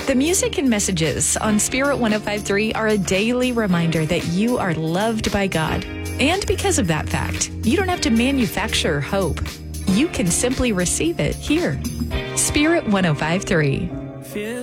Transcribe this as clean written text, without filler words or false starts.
The music and messages on Spirit 105.3 are a daily reminder that you are loved by God. And because of that fact, you don't have to manufacture hope. You can simply receive it here. Spirit 105.3.